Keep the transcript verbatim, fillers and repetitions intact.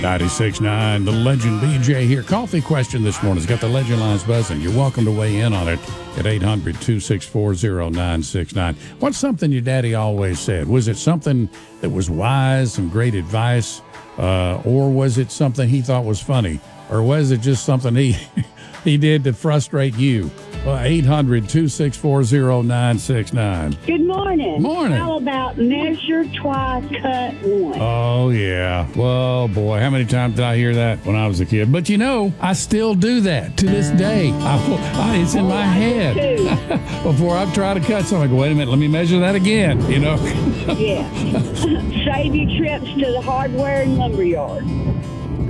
ninety-six point nine, the Legend B J here. Coffee question this morning. It's got the Legend lines buzzing. You're welcome to weigh in on it at eight hundred, two six four, zero nine six nine. What's something your daddy always said? Was it something that was wise, some great advice, uh, or was it something he thought was funny? Or was it just something he he did to frustrate you? Uh, eight hundred, two six four, zero nine six nine. Good morning. Morning. How about measure twice, cut once? Oh, yeah. Well, boy, how many times did I hear that when I was a kid? But, you know, I still do that to this day. I, I, it's in Oh, my I do head. too. Before I try to cut something, I go, wait a minute, let me measure that again, you know? Yeah. Save your trips to the hardware and lumber yard.